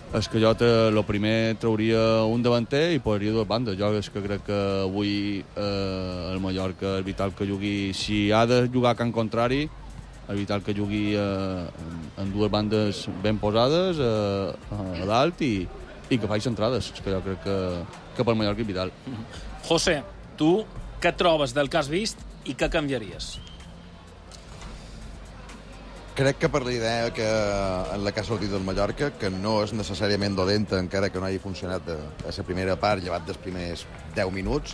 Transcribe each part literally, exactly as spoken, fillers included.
és que jo el primer trauria un davanter i posaria dues bandes. Jo és que crec que avui eh, el Mallorca és vital que jugui, si ha de jugar a camp contrari, és vital que jugui eh, en, en dues bandes ben posades eh, a dalt i, i que faci entrades. És que jo crec que, que per Mallorca és vital. José, tu què trobes del que has vist i què canviaries? Crec que per la idea que en la que ha sortit del Mallorca, que no és necessàriament dolenta, encara que no hagi funcionat a, a la primera part, llevat dels primers deu minuts,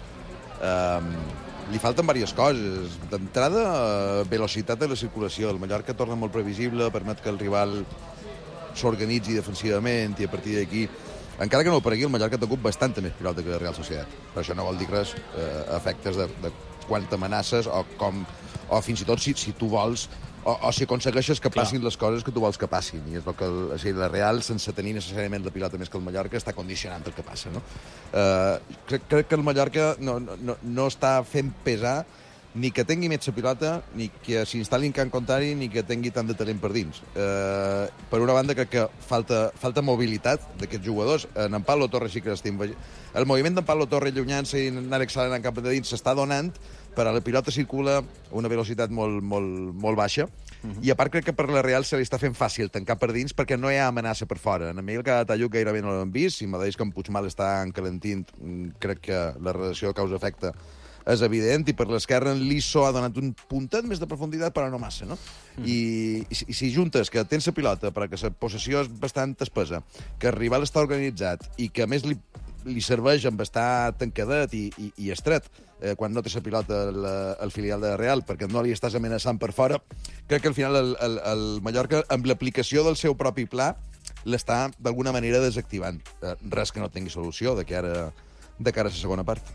eh, li falten diverses coses. D'entrada, eh, velocitat de la circulació. El Mallorca torna molt previsible, permet que el rival s'organitzi defensivament i a partir d'aquí, encara que no ho paregui, el Mallorca ha tingut bastanta més pilota que la Real Societat. Però això no vol dir res eh, efectes de, de quant amenaces o, com, o fins i tot si, si tu vols O, o si aconsegueixes que passin Clar. les coses que tu vols que passin. I és el que el, o sigui, la Real, sense tenir necessàriament la pilota més que el Mallorca, està condicionant el que passa, no? Uh, crec, crec que el Mallorca no, no, no està fent pesar ni que tingui més la pilota, ni que s'instal·li en camp contrari, ni que tingui tant de talent per dins. Uh, per una banda, crec que falta, falta mobilitat d'aquests jugadors. En, en Pablo Torres sí que l'estim veient. El moviment d'en Pablo Torres llunyant-se i anar excel·lent en cap de dins s'està donant, però la pilota circula a una velocitat molt, molt, molt baixa, uh-huh. i a part crec que per la Real se li està fent fàcil tancar per dins perquè no hi ha amenaça per fora. En Miguel Calatayud gairebé no l'hem vist, si me deis que en Puigmal està encalentint, crec que la relació causa-efecte és evident, i per l'esquerra en Liso ha donat un puntet més de profunditat, però no massa, no? Mm. I, i, I si juntes que tens la pilota, però que la possessió és bastant espesa, que el rival està organitzat i que a més li, li serveix amb estar tancadet i, i, i estret, eh, quan no té la pilota el, el filial de Real, perquè no li estàs amenaçant per fora, crec que al final el, el, el Mallorca, amb l'aplicació del seu propi pla, l'està d'alguna manera desactivant. Eh, res que no tingui solució de que ara de cara a la segona part.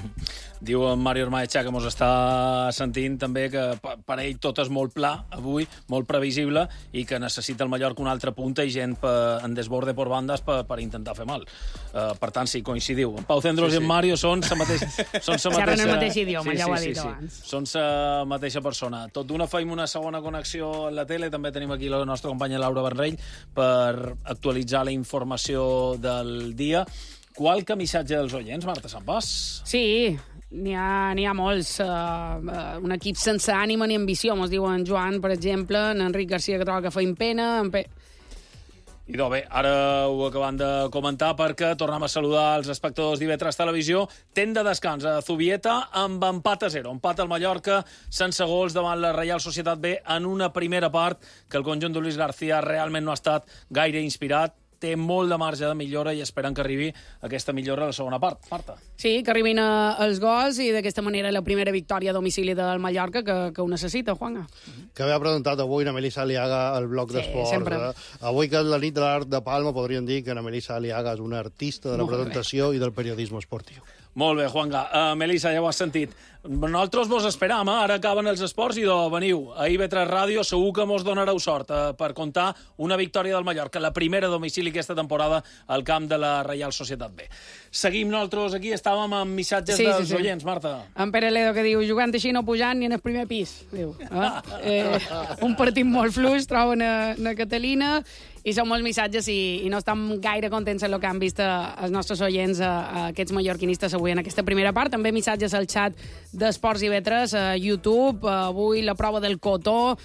Diu en Mario Ormaechea, que mos està sentint també, que per ell tot és molt pla avui, molt previsible, i que necessita el Mallorca una altra punta i gent per, en desborde per bandes per, per intentar fer mal. Uh, per tant, sí, coincidiu. En Pau Cendros sí, sí. i en Mario són la mateixa... Són la mateixa... el mateix idioma, sí, ja ho ha sí, dit sí, abans. Sí. Són la mateixa persona. Tot d'una feim una segona connexió a la tele. També tenim aquí la nostra companya Laura Benrell per actualitzar la informació del dia. Qual que missatge dels oients, Marta Sambàs? Sí, n'hi ha, n'hi ha molts. Uh, uh, un equip sense ànima ni ambició, mos diuen Joan, per exemple, en Enric Garcia, que troba que feim pena... En Pe... Idò, bé, ara ho acabem de comentar perquè tornem a saludar els espectadors d'I V tres Televisió. Temps de descans a Zubieta amb empat a zero. Empat al Mallorca, sense gols davant la Reial Societat B en una primera part que el conjunt de Luis García realment no ha estat gaire inspirat. Té molt de marge de millora i esperen que arribi aquesta millora a la segona part. Marta. Sí, que arribin a, els gols i d'aquesta manera la primera victòria a domicili del Mallorca que, que ho necessita, Juanga. Que havia presentat avui na Melissa Aliaga al bloc sí, d'esports. Eh? Avui que és la nit de l'Art de Palma podríem dir que na Melissa Aliaga és una artista de la molt presentació bé. I del periodisme esportiu. Molt bé, Juanga. Uh, Melissa, ja ho has sentit. Nosaltres vos esperam, eh? Ara acaben els esports i do, veniu a I V tres Ràdio, segur que mos donareu sort eh, per contar una victòria del Mallorca, la primera a domicili aquesta temporada al camp de la Reial Societat B. Seguim nosaltres aquí, estàvem amb missatges sí, dels sí, sí. oients, Marta. En Pere Ledo que diu, jugant així no pujant ni en el primer pis. Diu, eh? eh, un partit molt fluix, troben a, a Catalina, i són molts missatges i, i no estem gaire contents amb el que han vist els nostres oients, a, a aquests mallorquinistes avui en aquesta primera part. També missatges al xat d'Esports I V tres, a YouTube, avui la prova del cotó,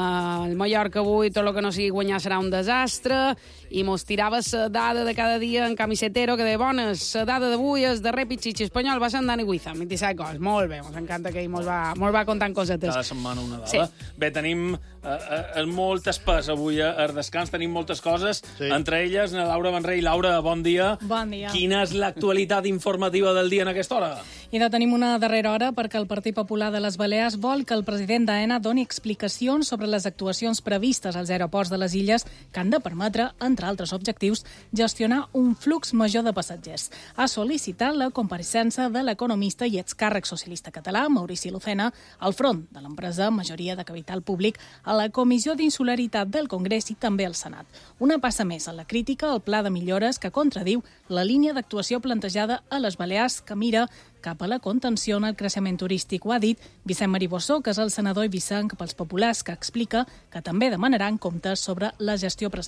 el Mallorca avui tot el que no sigui guanyar serà un desastre, i mos tirava la dada de cada dia en camisetero, que de bones, la dada d'avui és darrer pitxitxi espanyol, va ser en Dani Guiza, vint-i-set gols, molt bé, mos encanta que ell mos va, mos va contant cosetes. Cada setmana una dada. Sí. Bé, tenim eh, eh, molt espès avui a descans, tenim moltes coses, sí. Entre elles, Laura Benrell. Laura, bon dia. Bon dia. Quina és l'actualitat informativa del dia en aquesta hora? I de tenim una darrera hora perquè el Partit Popular de les Balears vol que el president d'AENA doni explicacions sobre les actuacions previstes als aeroports de les illes que han de permetre, entre altres objectius, gestionar un flux major de passatgers. Ha sol·licitat la compareixença de l'economista i excàrrec socialista català, Maurici Lucena, al front de l'empresa majoria de capital públic a la Comissió d'Insularitat del Congrés i també al Senat. Una passa més a la crítica al pla de millores que contradiu la línia d'actuació plantejada a les Balears que mira cap a la contenció en el creixement turístic. Ho ha dit Vicent Maribossó, que és el senador eivissenc pels populars, que explica que també demanaran comptes sobre la gestió present.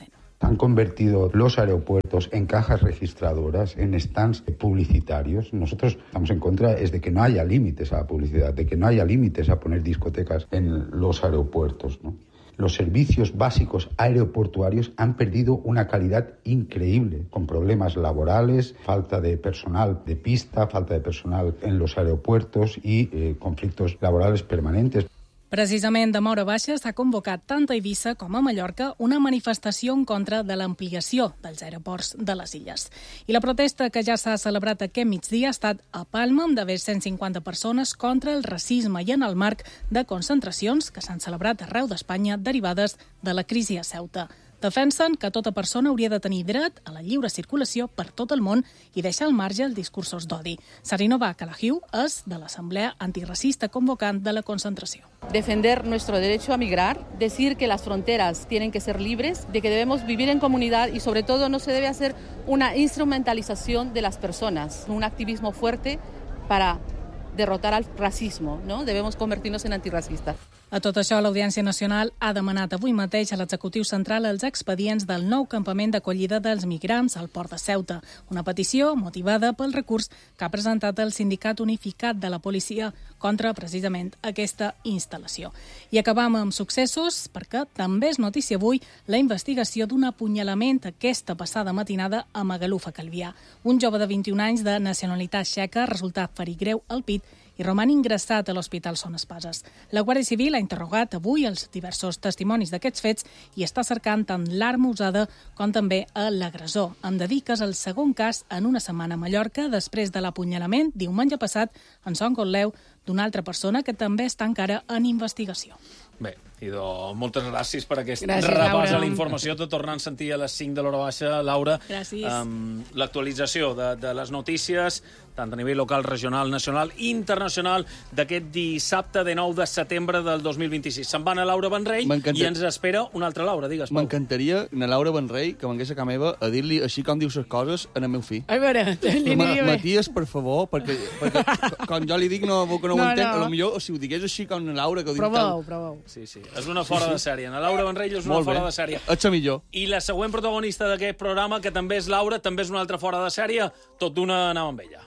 Han convertido los aeropuertos en cajas registradoras, en stands publicitarios. Nosotros estamos en contra es de que no haya límites a la publicidad, de que no haya límites a poner discotecas en los aeropuertos, ¿no? Los servicios básicos aeroportuarios han perdido una calidad increíble, con problemas laborales, falta de personal de pista, falta de personal en los aeropuertos y eh, conflictos laborales permanentes. Precisament demà hora baixa s'ha convocat tant a Eivissa com a Mallorca una manifestació en contra de l'ampliació dels aeroports de les illes. I la protesta que ja s'ha celebrat aquest migdia ha estat a Palma amb d'haver cent cinquanta persones contra el racisme i en el marc de concentracions que s'han celebrat arreu d'Espanya derivades de la crisi a Ceuta. Defensen que tota persona hauria de tenir dret a la lliure circulació per tot el món i deixar al marge els discursos d'odi. Sarinova Calahiu és de l'Assemblea Antirracista convocant de la concentració. Defender nuestro derecho a migrar, decir que las fronteras tienen que ser libres, de que debemos vivir en comunidad y sobre todo no se debe hacer una instrumentalización de las personas, un activismo fuerte para derrotar al racismo, ¿no? Debemos convertirnos en antirracistas. A tot això, l'Audiència Nacional ha demanat avui mateix a l'executiu central els expedients del nou campament d'acollida dels migrants al port de Ceuta, una petició motivada pel recurs que ha presentat el Sindicat Unificat de la Policia contra, precisament, aquesta instal·lació. I acabam amb successos, perquè també és notícia avui la investigació d'un apunyalament aquesta passada matinada a Magaluf, a Calvià. Un jove de vint-i-un anys de nacionalitat txeca ha resultat ferit greu al pit i roman ingressat a l'Hospital Son Espases. La Guàrdia Civil ha interrogat avui els diversos testimonis d'aquests fets i està cercant tant l'arma usada com també a l'agressor. Em dediques al segon cas en una setmana a Mallorca després de l'apunyalament diumenge passat en Son Gotleu d'una altra persona que també està encara en investigació. Bé, idò, moltes gràcies per aquest gràcies, repàs Laura. a la informació. Te tornant a sentir a les cinc de l'hora baixa, Laura. Gràcies. Um, l'actualització de, de les notícies, tant a nivell local, regional, nacional i internacional, d'aquest dissabte de nou de setembre del dos mil vint-i-sis. Se'n va a Laura Benrell i ens espera una altra Laura. Digues, Pau. M'encantaria a Laura Benrell que vengués a casa meva a dir-li així com dius les coses en el meu fill. A veure, li aniria bé. Maties, per favor, perquè, perquè quan jo li dic no, que no ho No, entenc, no. a lo millor si ho digués així com la Laura, que ho dic Proveu, tan... proveu. Sí, sí. És una fora de sèrie. Na Laura Benrell és una Molt bé. fora de sèrie. Ets la millor. I la següent protagonista d'aquest programa, que també és Laura, també és una altra fora de sèrie, tot d'una anava amb ella.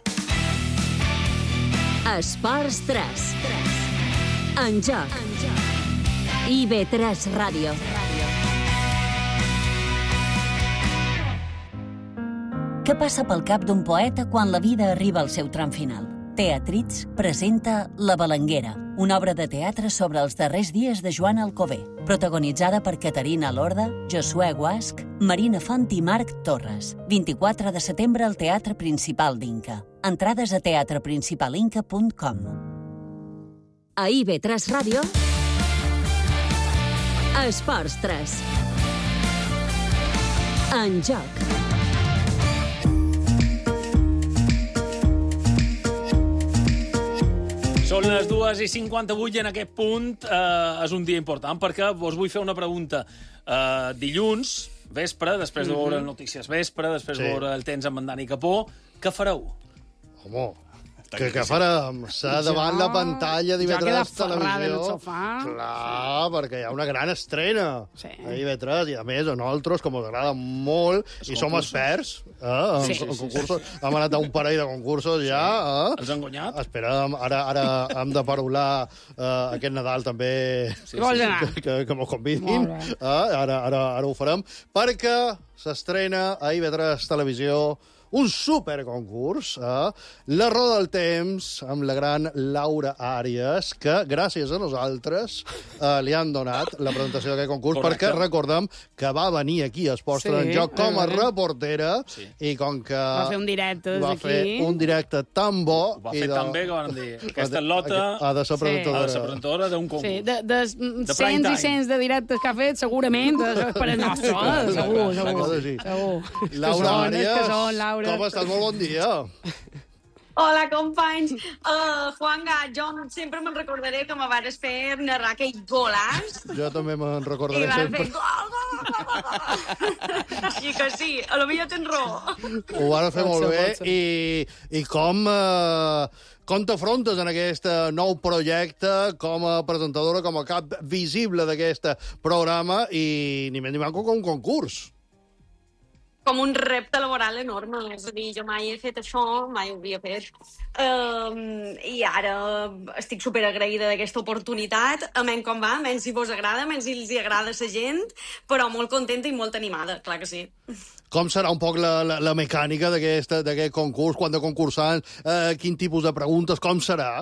Esports tres. En joc. I B tres Ràdio. Què passa pel cap d'un poeta quan la vida arriba al seu tram final? Teatrits presenta La Balanguera, una obra de teatre sobre els darrers dies de Joan Alcover, protagonitzada per Caterina Lorda, Josué Guasc, Marina Font i Marc Torres. vint-i-quatre de setembre al Teatre Principal d'Inca. Entrades a teatre principal inca punt com. A I B tres Ràdio, Esports tres. En joc. Són les dues i cinquanta-vuit i en aquest punt eh, és un dia important perquè vos vull fer una pregunta. Eh, dilluns, vespre, després de veure notícies vespre, després de Sí. veure el temps amb en Dani Capó, què fareu? Home, que, que farem? S'ha davant la pantalla d'I B Jo queda tres ferrada en el Televisió. sofà. Clar, perquè hi ha una gran estrena Sí. a I B tres, i a més a nosaltres, com ens agrada molt, i som experts, eh, en, Sí. en concursos. Hem anat a un parell de concursos ja. Eh? Els han guanyat? Esperem, ara, ara hem de parolar eh, aquest Nadal també Sí, vols anar? que, que, que m'ho convidin. Molt bé. Eh? Ara, ara, ara ho farem, perquè s'estrena a I B tres Televisió un superconcurs, eh? La Roda del Temps, amb la gran Laura Àries, que gràcies a nosaltres eh, li han donat la presentació d'aquest concurs, Correcte. perquè recordem que va venir aquí a Esports Sí, en Joc com a eh. reportera, Sí. i com que Va fer un directe va aquí. fer un directe tan bo... Ho va i fer de- tan bé que van dir aquesta lota ha de ser Sí. presentadora. ha de ser presentadora d'un concurs. Sí, de, de, de prime cents time. i cents de directes que ha fet, segurament, és per el nostre, eh? segur, Clar segur. que sí. segur. Laura que són, és Àries, que són, Laura. com estàs? Molt bon dia. Hola, companys. Uh, Juanga, jo sempre me'n recordaré que me vas fer narrar aquell golaç Jo també me'n i recordaré vas sempre. fer gol, gol, gol, gol, gol. Així que sí, a lo millor tens raó. Ho van fer Pot molt ser, bé. pot ser. I, i com, eh, com t'afrontes en aquest nou projecte com a presentadora, com a cap visible d'aquest programa i ni més ni manco com un concurs? com un repte laboral enorme. És a dir, jo mai he fet això, mai ho havia fet. Um, I ara estic superagraïda d'aquesta oportunitat. Amén com va, amén si vos agrada, amén si els hi agrada la gent, però molt contenta i molt animada, clar que sí. Com serà un poc la, la, la mecànica d'aquest concurs, quan de concursants, eh, quin tipus de preguntes, com serà?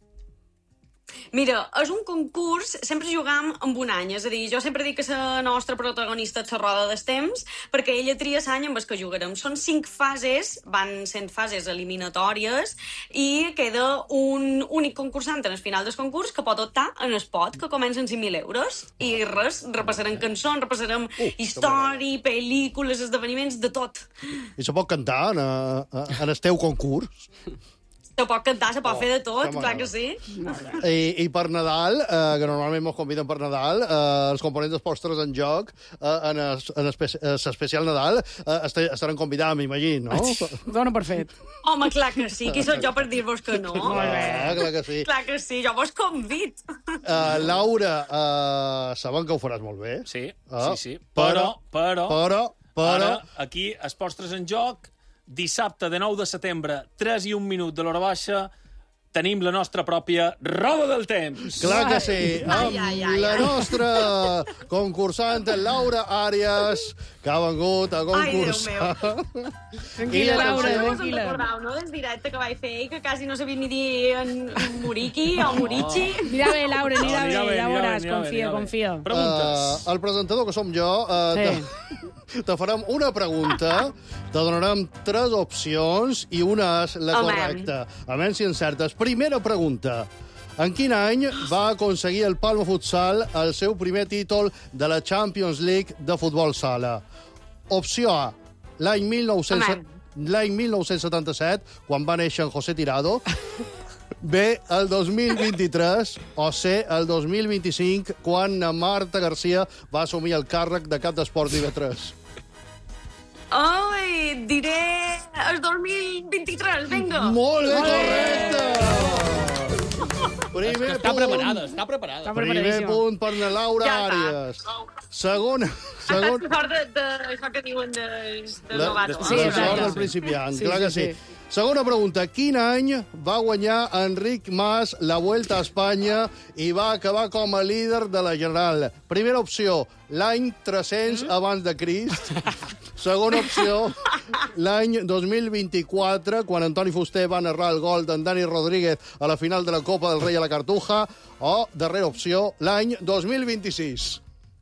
Mira, és un concurs, sempre jugam amb un any, és a dir, jo sempre dic que la nostra protagonista és la roda dels temps, perquè ella tria l'any amb el que jugarem. Són cinc fases, van sent fases eliminatòries, i queda un únic concursant en el final del concurs que pot optar en el pot, que comença en cinc mil euros. I res, repassarem cançons, repassarem uh, història, pel·lícules, esdeveniments, de tot. I se pot cantar en, en el teu concurs? Se pot cantar, se pot oh, fer de tot, clar que sí. I, i per Nadal, eh, que normalment ens conviden per Nadal, eh, els components dels postres en joc, eh, en l'especial Nadal, eh, estaran convidats, m'imagino, no? Dona per fet. Home, clar que sí, qui sóc jo per dir-vos que no? Molt bé. Ah, clar que sí. Clar que sí, jo vos convid. Uh, Laura, uh, saben que ho faràs molt bé. Sí, uh, sí, sí. Però, però, però, però... Ara, aquí, els postres en joc, dissabte de nou de setembre, tres i un minut de l'hora baixa, tenim la nostra pròpia roda del temps. Clar que sí, amb ai, ai, ai, la nostra concursant Laura Àrias, que ha vengut a concursar. Ai, Déu meu. Tranquil·la, Laura, tranquil·la. Recordeu, no?, del directe que vaig fer i que quasi no sabia ni dir en Muriqui o Murici. Mira bé, Laura, mira bé, ja veuràs, confia, confia. Preguntes. Uh, el presentador que som jo, uh, sí. te, te farem una pregunta, te donarem tres opcions i una és la correcta. A menys si encertes. Primera pregunta. En quin any va aconseguir el Palma Futsal el seu primer títol de la Champions League de futbol sala? Opció A, l'any mil nou-cents setanta-set, quan va néixer en José Tirado. B, el dos mil vint-i-tres. O C, el dos mil vint-i-cinc, quan Marta García va assumir el càrrec de cap d'Esports I V tres. Ai, diré el dos mil vint-i-tres, vinga. Molt bé, correcte! Primer està punt, preparada, està preparada. Primer punt per la Laura ja Àrias. Segona... Segon... Ha estat sort d'això que diuen de, de la, novato. Sí, la sort del principiant, sí, clar que sí. sí. Segona pregunta. Quin any va guanyar Enric Mas la Vuelta a Espanya i va acabar com a líder de la General? Primera opció, l'any tres-cents mm? abans de Crist. Segona opció, l'any dos mil vint-i-quatre, quan Antoni Fuster va narrar el gol d'en Dani Rodríguez a la final de la Copa del Rei a la Cartuja. O, darrera opció, l'any dos mil vint-i-sis.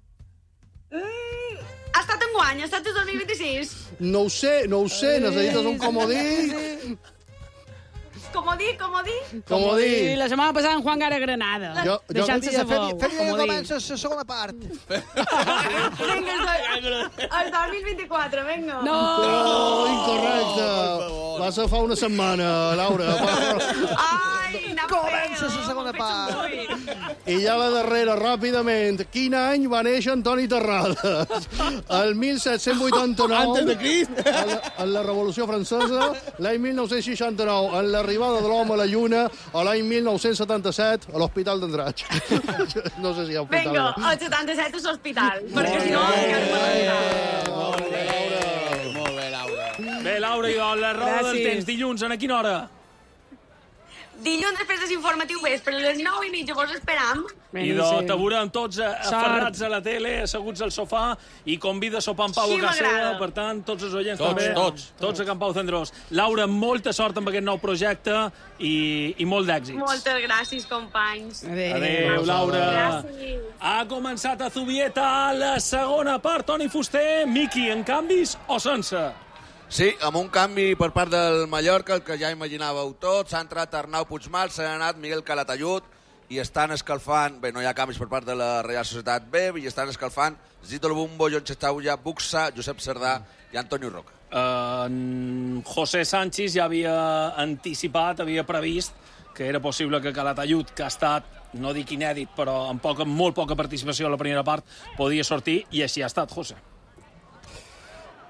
Mm, ha estat enguany, ha estat el dos mil vint-i-sis. No ho sé, no ho sé, necessites un comodí. Comodí, comodí. Comodí. La setmana passada en Juan Gara Granada. Jo, jo... Deixant-se sa veu. Fem-hi que comença la segona part. Vinga, el dos mil vint-i-quatre, vinga. No! Oh, incorrecte. Va ser fa una setmana, Laura. Ai, comença la segona part. I ja la darrera, ràpidament. Quin any va néixer Antoni Terrades? El mil set-cents vuitanta-nou. Antes de Crist. En la, en la Revolució Francesa. L'any mil nou-cents seixanta-nou, en l'arribada de l'home a la Lluna. O l'any mil nou-cents setanta-set, a l'Hospital d'Andratx. No sé si hi ha hospital. Vinga, el setanta-set és l'hospital. Perquè si no... Molt bé, Laura. Molt bé, Laura. Bé, Laura, i la roda del temps, dilluns, a quina hora? Dilluns després de l'informatiu vespre, a les nou i mitja, vos esperam. I de te veurem tots aferrats a la tele, asseguts al sofà, i convida a sopar en Pau Sí, a casa seva, m'agrada. per tant, tots els oients Tots, també. tots. Tots a Can Pau Cendrós. Laura, molta sort amb aquest nou projecte i, i molt d'èxits. Moltes gràcies, companys. Adéu, Laura. Gràcies. Ha començat a Zubieta la segona part. Toni Fuster, Miqui, en canvis o sense? Sí, amb un canvi per part del Mallorca, el que ja imaginàveu tots. S'ha entrat Arnau Puigmal, s'ha anat Miguel Calatayud i estan escalfant, bé, no hi ha canvis per part de la Real Societat B, i estan escalfant Zito el Bumbo, Jon Chestaulla, Buxa, Josep Cerdà i Antonio Roca. Uh, José Sánchez ja havia anticipat, havia previst que era possible que Calatayud, que ha estat, no dic inèdit, però amb poca, molt poca participació a la primera part, podia sortir, i així ha estat, José.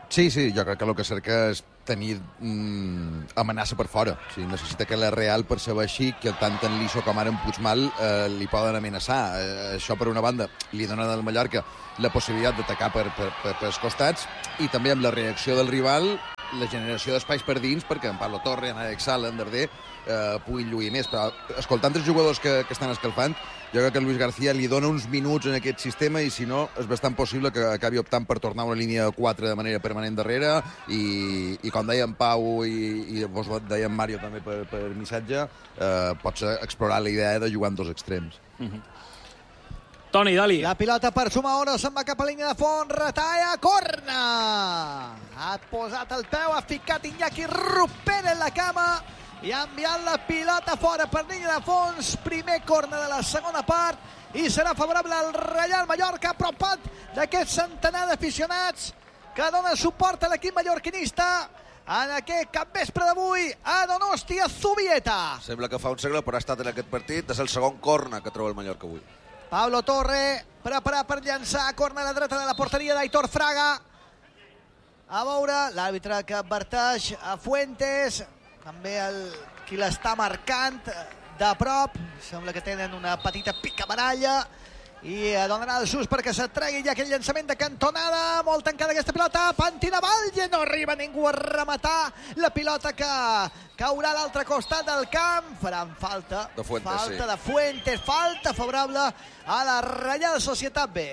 Sí, sí, jo crec que el que cerca és tenir mm, amenaça per fora. O sigui, necessita que la Real perceba així que tant en Liso com ara en Puigmal eh, li poden amenaçar. Eh, això, per una banda, li dona al Mallorca la possibilitat d'atacar per, per, per, per els costats i també amb la reacció del rival la generació d'espais per dins perquè en Pablo Torre, en Alex Sala, en Darder eh, puguin lluir més. Però escoltant els jugadors que, que estan escalfant, jo crec que Luis García li dona uns minuts en aquest sistema i si no és bastant possible que acabi optant per tornar a una línia quatre de manera permanent darrere i, i com deia en Pau i, i vos deia en Mario també per, per missatge, eh, pots explorar la idea de jugar en dos extrems. Mm-hmm. Toni, dali. La pilota per Sumaoro, se'n va cap a línia de fons, retalla, corna! Ha posat el peu, ha ficat Iñaki Rupert en la cama i ha enviat la pilota fora per línia de fons, primer corna de la segona part i serà favorable al Reial Mallorca, apropat d'aquest centenar d'aficionats que dona suport a l'equip mallorquinista en aquest capvespre d'avui a Donostia Zubieta. Sembla que fa un segle, però ha estat en aquest partit. És el segon corna que troba el Mallorca avui. Pablo Torre, preparat per llançar, corna a la dreta de la porteria d'Aitor Fraga. A veure, l'àrbitre que adverteix a Fuentes, també el qui l'està marcant de prop. Sembla que tenen una petita picabaralla i donarà el sus perquè s'atregui ja aquell llançament de cantonada. Molt tancada aquesta pilota, Pantina Valle, no arriba ningú a rematar la pilota que caurà a l'altre costat del camp. Faran falta, de Fuentes, falta sí. de Fuentes, falta favorable a la Reial Societat B.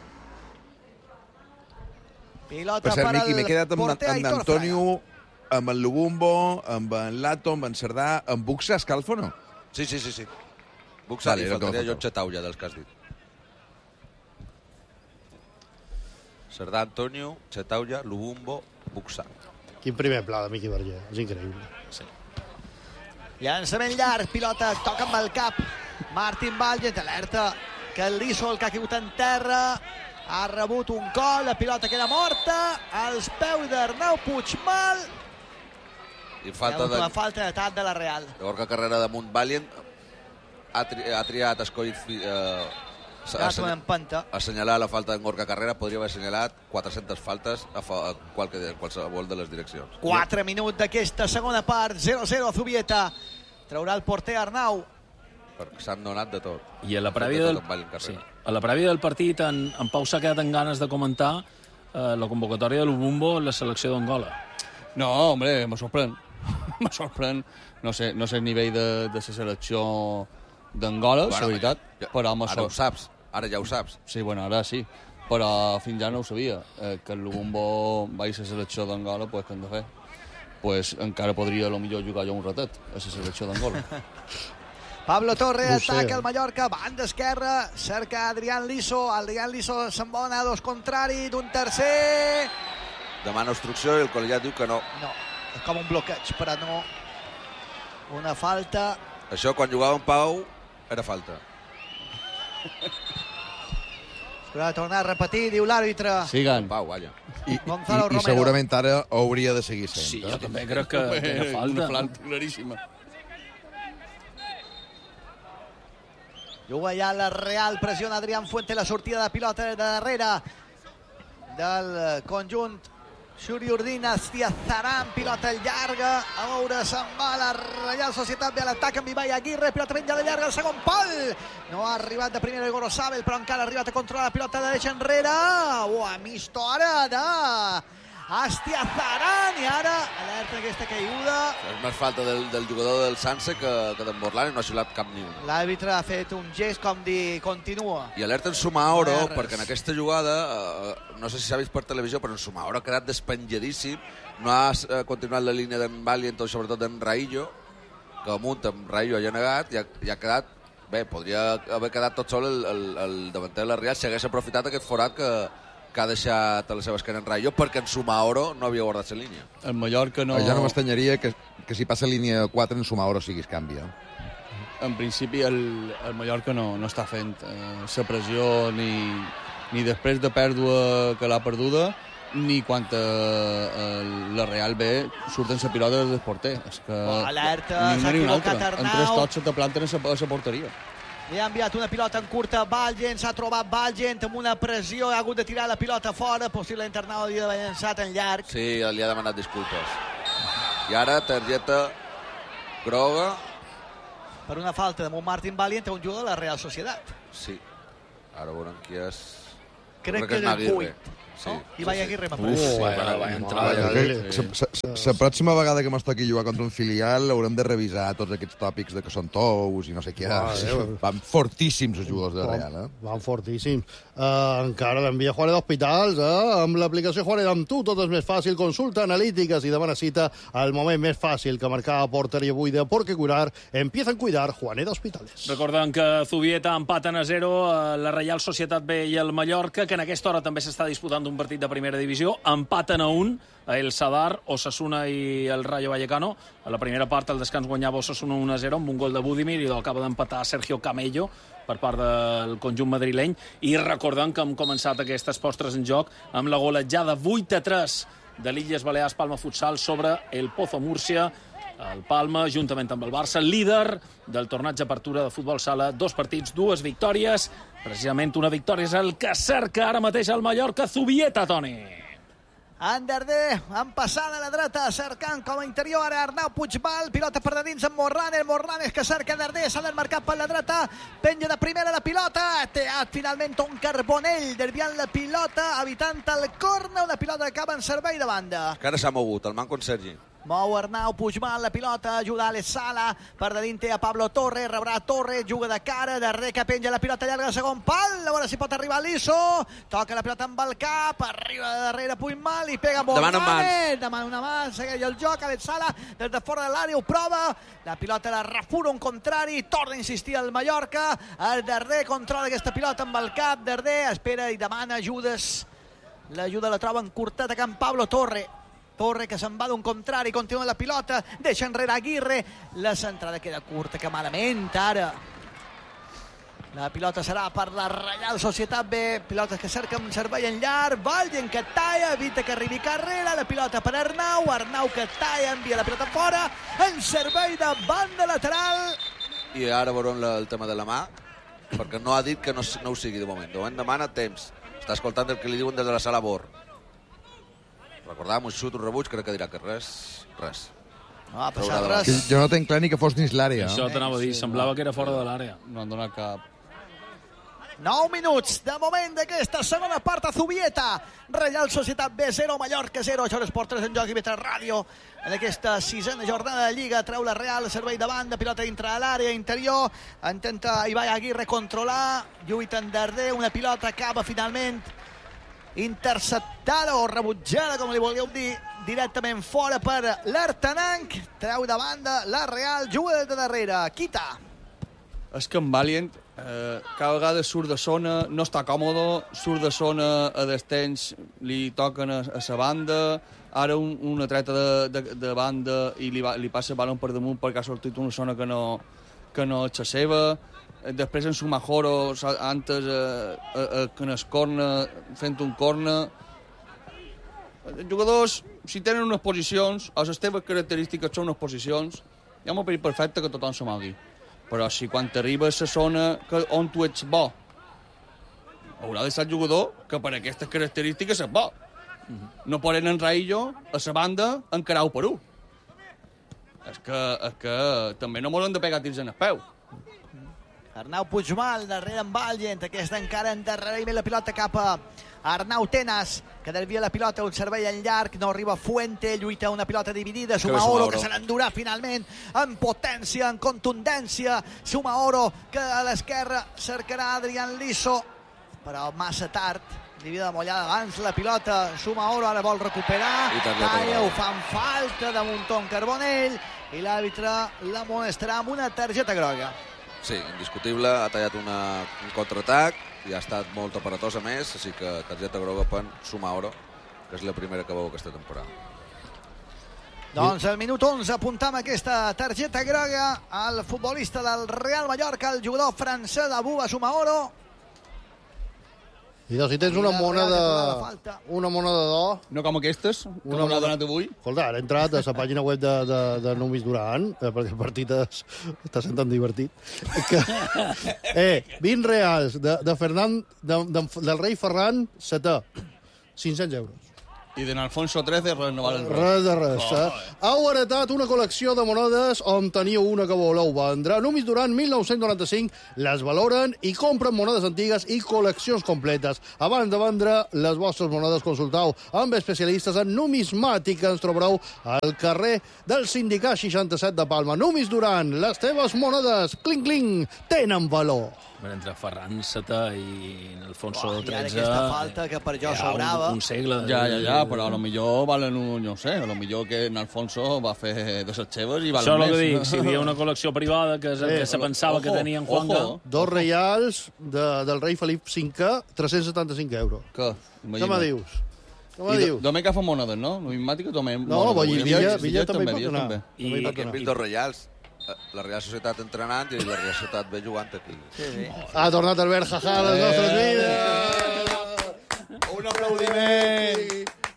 Pilota per cert, per Miqui, m'he al quedat amb, porter amb Aitor Antonio, Fraga. amb en Lubumbo, amb en Lato, amb en Cerdà, amb Buxa, Escalfo, no? Sí, sí, sí, sí. Buxa, Vale, i era el que faltaria me Llotja Taulla, dels que has dit. Cerdà, Antonio, Chetaulla, Lubumbo, Buxa. Quin primer pla de Miqui Verger, és increïble. Sí. Llançament llarg, pilota, toca amb el cap. Martín Valles, alerta que el Liso, el que ha caigut en terra, ha rebut un gol, la pilota queda morta, als peus d'Arnau Puigmal. I falta de... de... La falta d'etat de la Real. Gorka Carrera de Montvalient ha, tri... ha triat, ha escollit... Eh... Assenyal... assenyalar la falta d'en Gorka Carrera, podria haver assenyalat quatre-centes faltes a, fa... a qualque... qualsevol de les direccions. quatre minuts d'aquesta segona part, zero a zero a Zubieta. Traurà el porter Arnau. Perquè s'han donat de tot. I a la prèvia del, sí, a la prèvia del partit, en, en Pau s'ha quedat amb ganes de comentar eh, la convocatòria de l'Ubumbo en la selecció d'Angola. No, hombre, me sorprèn. me sorprèn. No sé, no sé el nivell de, de la selecció d'Angola, bueno, la veritat. Ja, però ara ho saps, ara ja ho saps. Sí, bueno, ara sí. Però fins ja no ho sabia. Eh, que el Lubumbo va a la selecció d'Angola, pues, què hem de fer? Pues encara podria, a lo millor, jugar jo un ratet a la selecció d'Angola. Pablo Torre no ataca sé. el Mallorca, banda esquerra, cerca Adrián Liso, Adrián Liso se'n va anar a dos contrari d'un tercer. Demana obstrucció i el col·legiat diu que no. No, és com un bloqueig, però no una falta. Això, quan jugava en Pau, era falta. Però tornar a repetir, diu l'àrbitre. Siguen. Pau, vaja. I, Gonzalo i, i segurament ara hauria de seguir sent. Sí, jo també crec que era falta. Una falta claríssima. Juga ja la Real, pressiona Adrián Fuente, la sortida de pilota de darrere del conjunt Xuri Urdina, Estiazaran, pilota llarga, a veure, se'n va la Reial Societat, ve a l'atac amb Ibai Aguirre, pilota ben ja de llarga, el segon pal, no ha arribat de primera el Gorosabel, però encara ha arribat a controlar la pilota de deixa enrere, oh, ha vist ara de Estiazaran, i ara alerta aquesta caiguda. És més falta del, del jugador del Sanse que, que d'en Borlán, i no ha xiulat cap ni un. L'àrbitre ha fet un gest com dir continua. I alerta en Sumaoro, No perquè en aquesta jugada, eh, no sé si s'ha vist per televisió, però en Sumaoro ha quedat despenjadíssim, no ha eh, continuat la línia d'en Valient, sobretot d'en Raillo, que amunt amb Raillo ja ha negat, i ha, i ha quedat, bé, podria haver quedat tot sol el, el, el davanter de la Real, si hagués aprofitat aquest forat que, que ha deixat a la seva esquena en Raillo, perquè en Sumaoro no havia guardat la línia. El Mallorca no... Ja no m'estanyaria que, que si passa línia quatre en Sumaoro siguis canvi. Eh? En principi el, el Mallorca no, no està fent la eh, pressió ni, ni després de pèrdua que l'ha perduda, ni quan eh, la Real B surten la pilota del porter. És que Oh, alerta, ni s'ha una ni una equivocat altra. Arnau. En tres tots se te planten a la porteria. Li ha enviat una pilota en curta a Valgent, s'ha trobat Valgent amb una pressió, ha hagut de tirar la pilota fora, possible internau havia d'haver llançat en llarg. Sí, li ha demanat disculpes. I ara targeta groga. Per una falta de Martin Valiente, un jugador de la Real Sociedad. Sí, ara veurem qui és. Crec que és el vuit. Sí. No? I Vaya Aguirre m'ha Uf, parlat. va, va entrar. La pròxima vegada que m'has toqui jugar contra un filial haurem de revisar tots aquests tòpics de que són tous i no sé què. Van fortíssims els jugadors de Real, eh? Van fortíssims. Uh, encara l'envia Juanet d'Hospitals, eh? Amb l'aplicació Juanet amb tu tot és més fàcil. Consulta analítiques i demana cita al moment més fàcil que marcar a porteria buida, perquè cuidar empieza a cuidar Juanet d'Hospitals. Recordem que Zubieta empaten a zero la Reial Societat B i el Mallorca, que en aquesta hora també s'està disputant un partit de primera divisió. Empaten a un el Sadar, Osasuna i el Rayo Vallecano. A la primera part, el descans guanyava Osasuna un a zero amb un gol de Budimir i l'acaba d'empatar Sergio Camello per part del conjunt madrileny. I recordem que hem començat aquestes postres en joc amb la golejada vuit a tres de l'Illes Balears Palma Futsal sobre el Pozo Múrcia. El Palma, juntament amb el Barça, líder del torneig d'apertura de futbol sala. Dos partits, dues victòries. Precisament una victòria és el que cerca ara mateix el Mallorca. Zubieta, Toni. Anderder, en passant a la dreta, cercant com a interior ara Arnau Puigmal, pilota per de dins amb Morranes, Morranes que cerca Anderder, s'ha d'enmarcar per la dreta, penja de primera la pilota, teat finalment un Carbonell, desviant la pilota, evitant el corna, una pilota que acaba en servei de banda. Que ara s'ha mogut, el manco en Sergi. Mou Arnau Puigmal la pilota, ajuda Alex Sala, per de dintre a Pablo Torres, rebrà Torres, juga de cara, darrer que penja la pilota llarga al segon pal, a veure si pot arribar l'Iso, toca la pilota amb el cap, arriba de darrere Puigmal i pega Morranes, demana una mà, segueix el joc, Alex Sala, des de fora de l'àrea ho prova, la pilota la refura un contrari, torna a insistir el Mallorca, el darrer controla aquesta pilota amb el cap, darrer espera i demana ajudes, l'ajuda la troba encurtada que amb Pablo Torres, Torre que se'n va d'un contrari, continua la pilota, deixa enrere Aguirre, la centrada queda curta, que malament ara. La pilota serà per la Reial Societat B, pilotes que cerca un servei en llarg, Valgent que talla, evita que arribi Carrera, la pilota per Arnau, Arnau que talla, envia la pilota fora, en servei de banda lateral. I ara veurem el tema de la mà, perquè no ha dit que no, no ho sigui de moment, de moment demana temps, està escoltant el que li diuen des de la sala Bor. Recordàvem un xut, un rebuig, crec que dirà que res, res. No ha passat res. Jo no tenc clar ni que fos dins l'àrea. Això t'anava a dir, semblava que era fora de l'àrea. No han donat cap. nou minuts de moment d'aquesta segona part a Zubieta. Reial Societat B zero, Mallorca zero. Això és Esport tres en joc i Betra Ràdio. En aquesta sisena jornada de Lliga treu la Real, servei de banda, pilota dintre de l'àrea interior. Intenta Ibai Aguirre controlar. Lluita en darder, una pilota acaba finalment interceptada o rebutjada, com li volgueu dir, directament fora per l'Artananc. Treu de banda la Real, juga des de darrere. Quita. És que en Valiant eh, cada vegada surt de zona, no està còmode, surt de zona a destens, li toquen a, a sa banda, ara un, una treta de, de, de banda i li, va, li passa el balon per damunt perquè ha sortit una zona que no, que no és la seva. Després en Sumajoro, antes eh, eh, que en el corna, fent un corna. Els jugadors, si tenen unes posicions, o les teves característiques són unes posicions, hi ha un perill perfecte que tothom s'amagui. Però si quan t'arriba a la zona que, on tu ets bo, haurà de ser el jugador que per aquestes característiques és bo. No poden enrair-jo a la banda encarar-ho per un. És que, és que també no m'hauran de pegar tirs en el peu. Arnau Puigmal, darrere en Valgent, aquesta encara endarreriment la pilota cap a Arnau Tenas, que desvia la pilota, un servei en llarg, no arriba Fuente, lluita una pilota dividida, Sumaoro, que se l'endurà finalment, en potència, en contundència, Sumaoro, que a l'esquerra cercarà Adrián Liso, però massa tard, divida mollada abans la pilota, Sumaoro ara vol recuperar, talla, ho fan falta de Montón Carbonell, i l'àrbitre l'amonestarà amb una targeta groga. Sí, indiscutible, ha tallat una, un contraatac i ha estat molt aparatós a més, així que targeta groga per Sumaoro, que és la primera que veu aquesta temporada. Doncs al minut onze apuntam aquesta targeta groga al futbolista del Real Mallorca, el jugador francès Abouba Sumaoro. I doncs, si tens una mona de... Una mona de do... No com aquestes, que m'ho ha donat avui. Escolta, ara he entrat a la pàgina web de, de, de Numis Duran, eh, perquè el partit es, està sent tan divertit. Que, eh, vint reals de, de Fernand, de, de, del rei Ferran setè. cinc-cents euros. I d'en Alfonso trece res no valen res. Res de res. Oh. Eh? Heu heretat una col·lecció de monedes on teniu una que voleu vendre. Numis Duran, mil nou-cents noranta-cinc, les valoren i compren monedes antigues i col·leccions completes. Abans de vendre les vostres monedes, consultau amb especialistes en numismàtica. Ens trobareu al carrer del Sindicat seixanta-set de Palma. Numis Duran, les teves monedes, cling, cling, tenen valor. Entre Ferran setè i Alfonso oh, tretze... I ara aquesta falta que per jo sobrava... Un, un segle... Ja, ja, ja, però a lo millor valen un... No sé, a lo millor que en Alfonso va fer de les seves i valen més. Això és el que dic, si hi havia una col·lecció privada que, eh, que se pensava ojo, que tenia en Juanca... Dos reials de, del rei Felip cinquè, tres-cents setanta-cinc euros. Què? Què me dius? Què me dius? Domé que fa monedes, no? Numismàtica, domé... No, Villa, Villa també pot donar. I aquest vist dos reials. La Real Societat entrenant i la Real Societat ve jugant aquí. Sí, sí. Ha tornat Albert Jajà a les nostres vides! Un aplaudiment!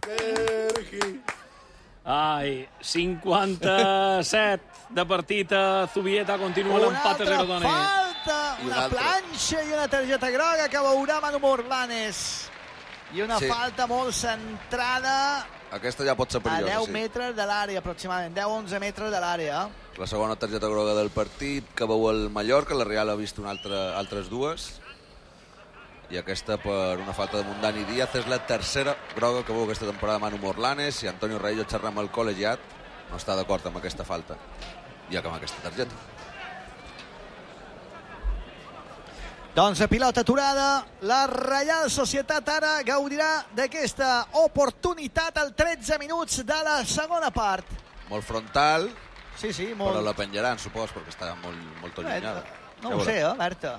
Ai, cinquanta-set de partit a Zubieta, continua l'empat a zero. Una altra falta, una planxa i una targeta groga que veurà Manu Morlanes. I una sí. falta molt centrada... Aquesta ja pot ser perillosa, a deu sí. metres de l'àrea, aproximadament, deu onze metres de l'àrea. La segona targeta groga del partit que veu el Mallorca, la Real ha vist una altra, altres dues. I aquesta per una falta de Mundani Díaz és la tercera groga que veu aquesta temporada Manu Morlanes, i Antonio Raillo xerra amb el col·legiat, no està d'acord amb aquesta falta, ja que amb aquesta targeta. Doncs a pilota aturada, la Reial Societat ara gaudirà d'aquesta oportunitat al tretze minuts de la segona part. Molt frontal, sí, sí, molt... però la penjaran, supos, perquè està molt, molt allunyada. No ho sé, eh, Berta?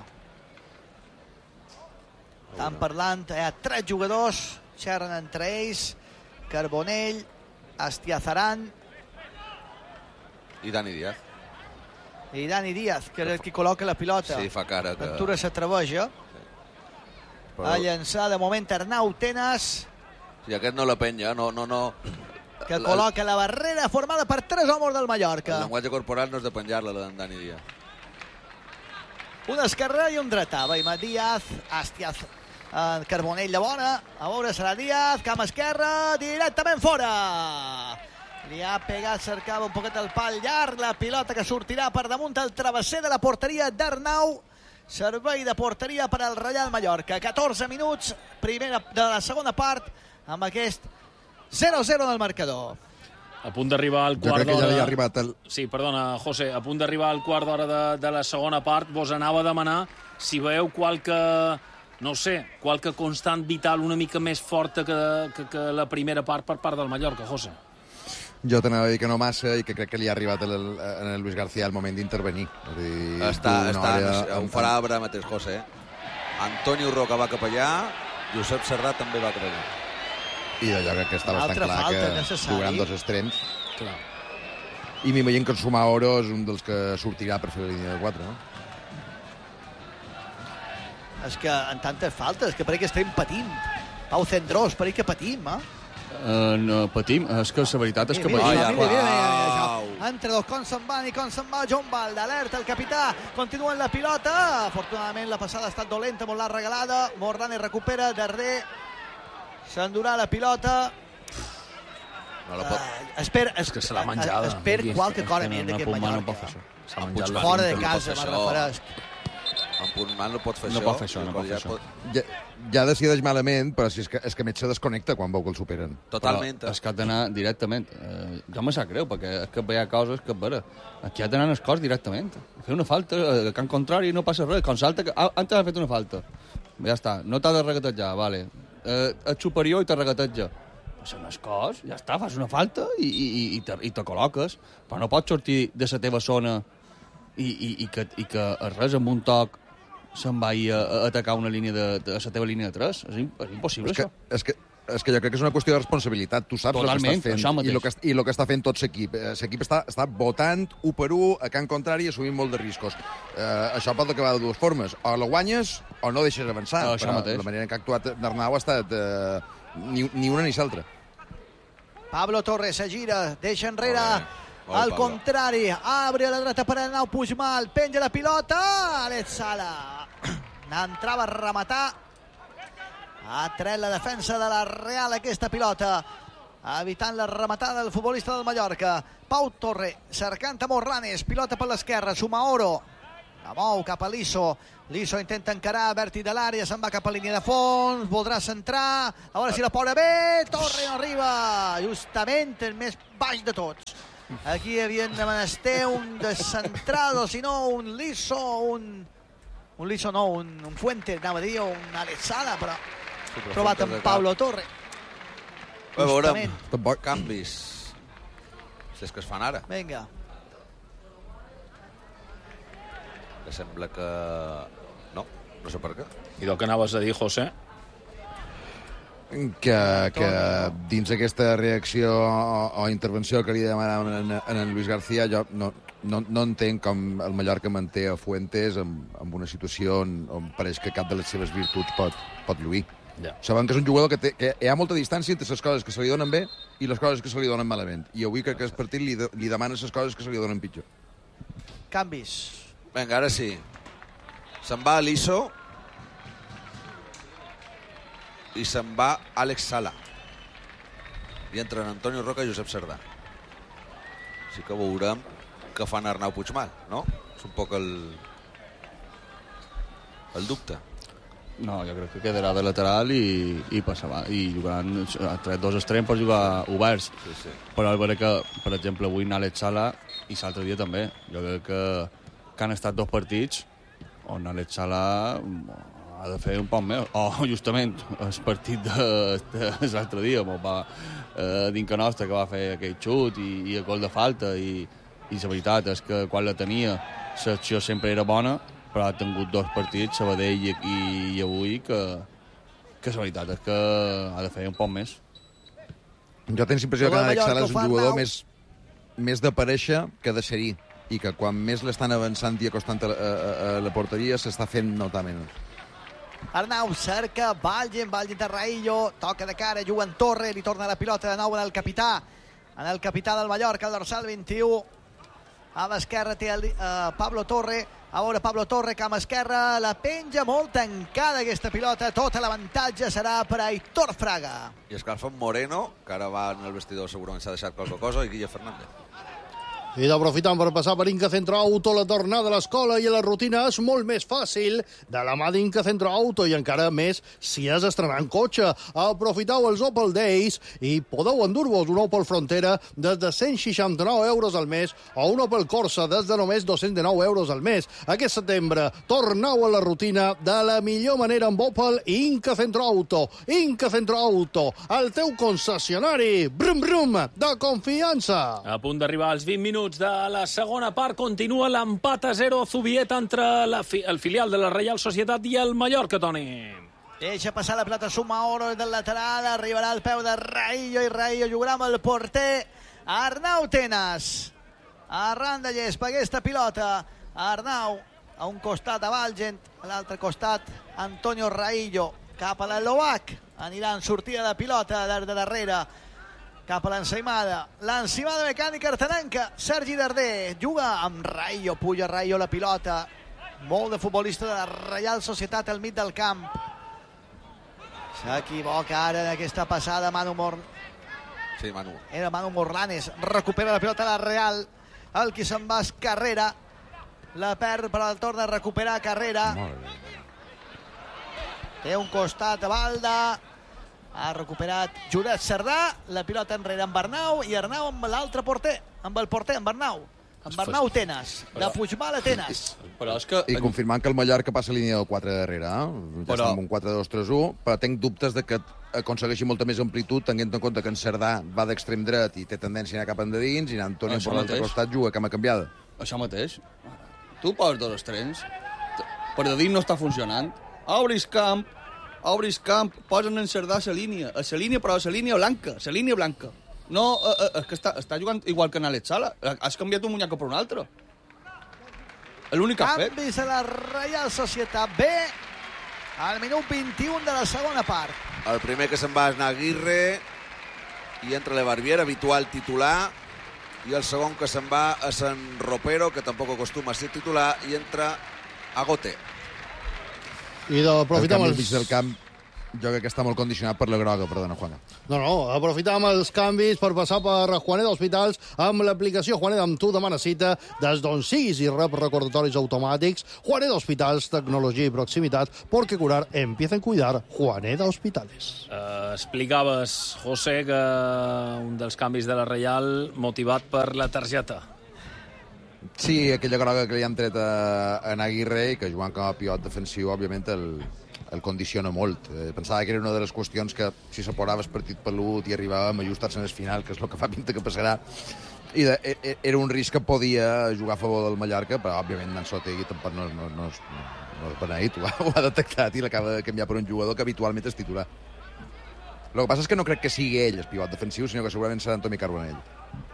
Estan parlant, hi ha tres jugadors, xerren entre ells, Carbonell, Astiazaran... I Dani Díaz. I Dani Díaz, que és el que col·loca la pilota. Sí, fa cara que... Ventura s'atreveix sí. Però... a llançar de moment Arnau Tenas. Sí, aquest no la penya, no, no, no. Que la... col·loca la barrera formada per tres homes del Mallorca. El llenguatge corporal no és de penjar-la, la d'en Dani Díaz. Un esquerrà i un dretà. Baima Díaz, Astiaz, eh, Carbonell de bona. A veure, serà Díaz, cama esquerra, directament fora. Li ha pegat, cercava un poquet el pal llarg, la pilota que sortirà per damunt el travesser de la porteria d'Arnau. Servei de porteria per al Reial Mallorca. catorze minuts, primera de la segona part, amb aquest zero a zero del marcador. A punt d'arribar al quart d'hora... Jo crec que ja li ha arribat el... Sí, perdona, José, a punt d'arribar al quart d'hora de, de la segona part, vos anava a demanar si veieu qualque, no sé, qualque constant vital una mica més forta que, que, que la primera part per part del Mallorca, José. Jo t'anava a dir que no massa i que crec que li ha arribat el, el, el Luis García el moment d'intervenir. Està, està, no, un farabra mateix, José. Antonio Roca va cap allà, Josep Serrat també va cap allà. I allò que està bastant clar que jugaran dos extrems. Clar. I m'imagino que el Sumaoro és un dels que sortirà per fer la línia de quatre, no? És que en tantes faltes, que pareix que estem patint. Pau Cendrós, pareix que patim, eh? Uh, no patim, és que la veritat és que mira, patim. mira, mira, mira, mira, mira. Entre dos, com se'n van i com se'n va John Bald, alerta el capità, continua la pilota, afortunadament la passada ha estat dolenta, molt l'ha regalada, Morlanes recupera, darrer, s'endurà la pilota, no la pot... uh, espera, es, és que se l'ha menjada, espera qualque cosa més d'aquest Mallorca, fora de casa, me'n referesc. En Puigman no pot fer no això. Pot fer això no pot fer això. Ja, ja decideix malament, però si és que, és que Metge desconnecta quan veu que el superen. Totalment. Però és que ha d'anar directament. Eh, jo me sap greu, perquè és que hi ha coses que, vera, aquí ha d'anar el cos directament. Fer una falta, a Can Contrari no passa res. Com salta, antes ha fet una falta. Ja està, no t'ha de regatejar, vale. Eh, ets superior i te regateja. Això no és cos, ja està, fas una falta i, i, i, te, i te col·loques. Però no pots sortir de la teva zona i, i, i, que, i que res amb un toc se'n va a, a atacar una línia de, de la teva línia de tres. És, és impossible, és que, això. És que és que jo crec que és una qüestió de responsabilitat. Tu saps Totalment, el que estàs això fent mateix. i el que, i el que està fent tot l'equip. Eh, L'equip està, està votant u per u a can contrari i assumint molt de riscos. Eh, això pot acabar de dues formes. O la guanyes o no deixes avançar. No, això Però mateix. la manera en què ha actuat Arnau ha estat eh, ni, ni una ni l'altra. Pablo Torres se gira, deixa enrere Molt bé, al Pablo. contrari, abre a la dreta per Arnau Puigmal, penja la pilota, Alex Sala n'entrava a rematar, ha tret la defensa de la Real aquesta pilota, evitant la rematada del futbolista del Mallorca. Pau Torre cercant a Morlanes, pilota per l'esquerra, Sumaoro la mou cap a Liso, Liso intenta encarar, Berti de l'àrea, se'n va cap a línia de fons, voldrà centrar, a veure si la posa bé, Torre no arriba, justament el més baix de tots. Aquí havien de menester un descentrado, si no un Liso, un... un Liso no, un, un Fuente, anava a dir, un Alexala, però Sí, però trobat Fuentes en de Pablo Torre. A veure, Justament. canvis. Si és que es fan ara. Vinga. Que sembla que... No, no sé per què. I del que anaves a dir, José? Que, que dins aquesta reacció o, o intervenció que li demanàvem en, en, en Luis García, jo no, no, no entenc com el Mallorca manté a Fuentes en, en una situació on, on pareix que cap de les seves virtuts pot, pot lluir. Ja. Sabem que és un jugador que, té, que hi ha molta distància entre les coses que se li donen bé i les coses que se li donen malament. I avui crec que el partit li, de, li demana les coses que se li donen pitjor. Canvis. Vinga, ara sí. Se'n va Aliso i se'n va Àlex Sala. I entren Antonio Roca i Josep Cerdà. Així que veurem què fan Arnau Puigmal, no? És un poc el... el dubte. No, jo crec que quedarà de lateral i, i passarà. I jugaran tres, dos extrems per jugar oberts. Sí, sí. Però és vera que, per exemple, avui Àlex Sala i l'altre dia també. Jo crec que, que han estat dos partits on Àlex Sala ha de fer un poc més. O, justament, el partit de, de l'altre dia, on va eh, Dinca Nostra, que va fer aquell xut i, i el gol de falta. I, I la veritat és que quan la tenia, l'acció sempre era bona, però ha tingut dos partits, Sabadell i, i, i avui, que, que la veritat és que ha de fer un poc més. Jo tinc la impressió que Però el Àlex Sala Mallorca és un ho fa, jugador Arnau. més, més d'aparèixer que de ser-hi, i que quan més l'estan avançant i acostant a, a, a la porteria s'està fent notar menys. Arnau cerca, Valgen, Valgen de Raillo, toca de cara, juga en Torre, li torna la pilota de nou en el capità, en el capità del Mallorca, el dorsal vint-i-u. A l'esquerra té el, uh, Pablo Torre, a veure Pablo Torre, cama esquerra, la penja molt tancada aquesta pilota, tot l'avantatge serà per a Aitor Fraga. I escalfa Moreno, que ara va en el vestidor, segurament s'ha deixat qualque cosa, i Guille Fernández. I d'aprofitant per passar per Inca Centro Auto, la tornada a l'escola i a la rutina és molt més fàcil de la mà d'Inca Centro Auto i encara més si has estrenant cotxe. Aprofiteu els Opel Days i podeu endur-vos un Opel Frontera des de cent seixanta-nou euros al mes o un Opel Corsa des de només dos-cents dinou euros al mes. Aquest setembre torneu a la rutina de la millor manera amb Opel i Inca Centro Auto. Inca Centro Auto, el teu concessionari, brum brum, de confiança. A punt d'arribar als vint minuts de la segona part, continua l'empat a zero Zubieta entre la fi el filial de la Reial Societat i el Mallorca, Toni. Deixa passar la plata Sumaoro del lateral, arribarà al peu de Raillo i Raillo jugarà amb el porter Arnau Tenas. Arran de llespa aquesta pilota, Arnau a un costat a Valgent, a l'altre costat Antonio Raillo cap a l'Eslovac, anirà en sortida de pilota des de darrere cap a l'ensaïmada, l'ensaïmada mecànica artenanca, Sergi Darder juga amb Raillo, puja Raillo la pilota, molt de futbolista de la Reial Societat al mig del camp, s'equivoca ara en aquesta passada Manu Mor... Sí, Manu. era Manu Morlanes, recupera la pilota a la Real, el qui se'n va és Carrera, la perd però el torna a recuperar Carrera, té un costat a Balda, ha recuperat Josep Cerdà, la pilota enrere amb Arnau i Arnau amb l'altre porter, amb el porter, amb Arnau, amb Arnau Tenas, de Puigmal a Tenas. Però és que... I confirmant que el Mallorca passa línia del quatre darrere, eh? Ja Però- està amb un quatre dos tres u, però tinc dubtes de que aconsegueixi molta més amplitud, tenint en compte que en Cerdà va d'extrem dret i té tendència a anar cap endins, i en Antonio Això per l'altre mateix. costat juga cama canviada. Això mateix. Tu poses dos extrems, per dir no està funcionant, obris camp obris camp, posen en Cerdà a la línia, a la línia, però a la línia blanca, a la línia blanca. No, eh, eh, és que està, està jugant igual que en Alex Sala. Has canviat un munyaco per un altre. És l'únic que ha fet. Canvis a la Reial Societat B al minut vint-i-un de la segona part. El primer que se'n va és Aguirre i entra l'Ebarbier, habitual titular, i el segon que se'n va a San Ropero, que tampoc acostuma a ser titular, i entra Agote. I d'aprofitar el els... canvi del camp, jo crec que està molt condicionat per la groga, perdona, Juana. No, no, aprofitam els canvis per passar per Juanet Hospitals amb l'aplicació Juanet amb tu demana cita des d'on siguis i rep recordatoris automàtics. Juanet Hospitals, tecnologia i proximitat, porque curar empieza en cuidar. Juanet Hospitales. Uh, explicaves, José, que un dels canvis de la Reial motivat per la targeta. Sí, aquella groga que li han tret a, a Aguirre i que jugant com a pivot defensiu, òbviament, el, el condiciona molt. Eh, pensava que era una de les qüestions que, si s'aporava el partit pelut i arribàvem a ajustar-se en el final, que és el que fa pinta que passarà, i de, e, era un risc que podia jugar a favor del Mallorca, però, òbviament, Ansotegui tampoc no, no, no, no, no és beneït, ho ha, ho ha detectat i l'acaba de canviar per un jugador que habitualment és titular. El que passa és que no crec que sigui ell el pivot defensiu, sinó que segurament serà Antoni Carbonell.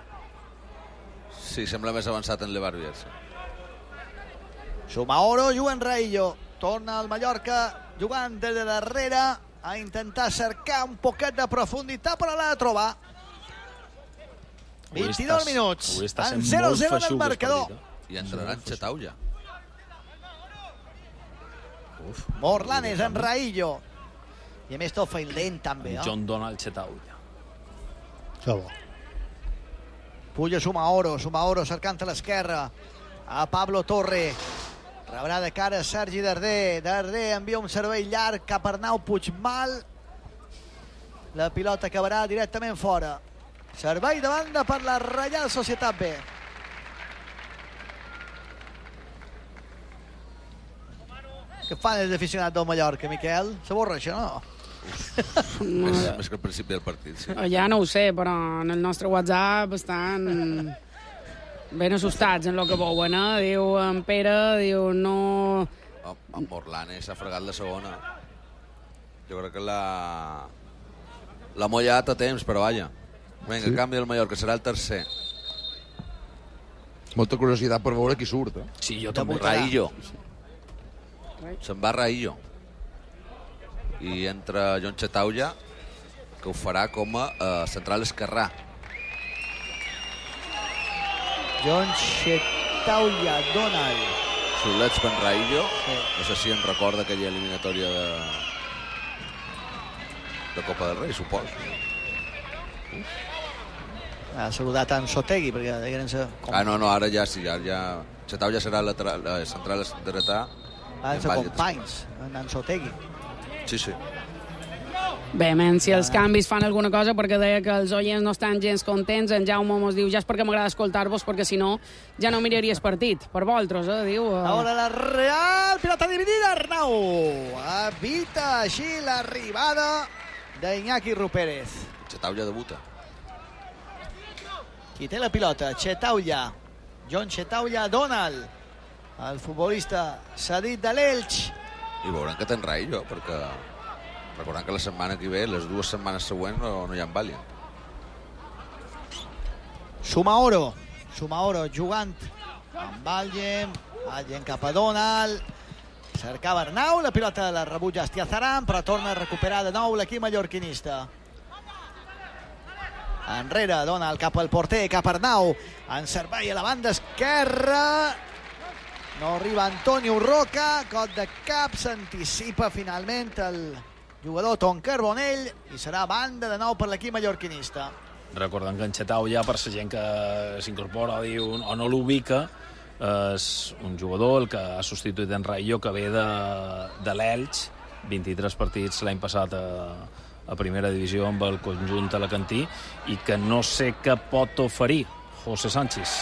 Sí, sembla més avançat en l'Ebarbier. Sí. Sumaoro, Joan Raillo. Torna al Mallorca, jugant des de darrere, a intentar cercar un poquet de profunditat, però l'ha de trobar. vint-i-dos minuts. En zero a zero del marcador. I entrarà en Chetaulla. Morlanes, en Raillo. I a més tot feint lent, també. Eh? John Donald Chetaulla. Que bo. Puja Sumaoro, Sumaoro cercant a l'esquerra. A Pablo Torre. Rebrà de cara Sergi Darder. Darder envia un servei llarg cap a Arnau Puigmal. La pilota acabarà directament fora. Servei de banda per la Reial Societat B. Què fan els aficionats del Mallorca, Miquel? S'avorra això, no? Més, més que al principi del partit, sí. Ja no ho sé, però en el nostre WhatsApp estan ben assustats en el que veuen, eh? Diu en Pere, diu no... En Morlanes s'ha fregat la segona. Jo crec que la... la mollat a temps, però vaja. Vinga, sí. Canvi del Mallorca, serà el tercer. Molta curiositat per veure qui surt, eh? Sí, jo també. Raillo. Se'n va Raillo. I entra John Chetaulla, que ho farà com a uh, central esquerrà. John Chetaulla, Donald. Solets per Raillo. Sí. No sé si en recorda aquella eliminatòria de, de Copa del Rei, supos. Ha saludat en Sotegui, perquè deien... Com... Ah, no, no, ara ja sí, ja, ja... Chetaulla serà lateral, la central dretà. Van ser companys, en Sotegui. Sí, sí. Bé, men, si els canvis fan alguna cosa, perquè deia que els oients no estan gens contents, en Jaume mos diu, ja és perquè m'agrada escoltar-vos, perquè si no, ja no miraries partit. Per vosaltres, eh, diu... Uh... Ara la Real, pilota dividida, Arnau. Evita així l'arribada d'Iñaki Rupérez. Chetaulla debuta. Qui té la pilota? Chetaulla. John Chetaulla, Donald. El futbolista cedit de l'Elx. I veuran que ten Raillo, perquè recordant que la setmana que ve, les dues setmanes següents, no, no hi ha Valiant. Sumaoro. Sumaoro jugant amb Valgem. Valgem cap a Donald. Cercava Arnau, la pilota la rebutja Estiazaran, però torna a recuperar de nou l'equip mallorquinista. Enrere, Donald cap al porter, cap a Arnau. En servei a la banda esquerra. No arriba Antonio Roca, cot de cap, s'anticipa finalment el jugador Ton Carbonell i serà banda de nou per l'equip mallorquinista. Recordem que en Chetaulla, per la gent que s'incorpora diu, o no l'ubica, és un jugador el que ha substituït en Raillo, que ve de, de l'Elx, vint-i-tres partits l'any passat a, a primera divisió amb el conjunt alacantí, i que no sé què pot oferir José Sánchez.